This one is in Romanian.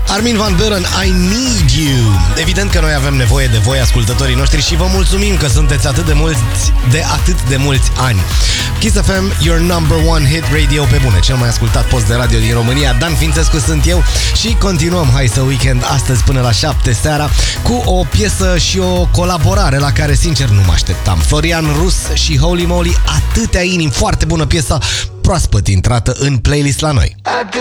Armin van Buuren, I Need You. Evident că noi avem nevoie de voi, ascultătorii noștri, și vă mulțumim că sunteți atât de mulți ani. Kiss FM, your number one hit radio, pe bune, cel mai ascultat post de radio din România. Dan Fințescu sunt eu și continuăm Hai Să Weekend astăzi până la 7 seara cu o piesă și o colaborare la care sincer nu mă așteptam. Florian Rus și Holy Moly, Atâtea Inimi, foarte bună piesă, proaspăt intrată în playlist la noi.